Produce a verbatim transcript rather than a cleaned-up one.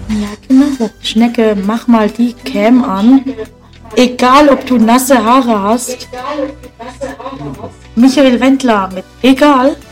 Ja, genau. Schnecke, mach mal die Cam an. Egal, ob du nasse Haare hast. Michael Wendler mit Egal.